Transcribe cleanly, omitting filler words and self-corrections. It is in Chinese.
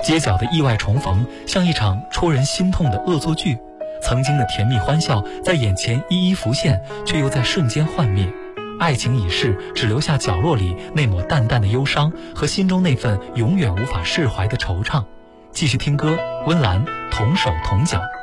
街角的意外重逢，像一场戳人心痛的恶作剧。曾经的甜蜜欢笑在眼前一一浮现，却又在瞬间幻灭。爱情已逝，只留下角落里那抹淡淡的忧伤和心中那份永远无法释怀的惆怅。继续听歌，温岚同手同脚。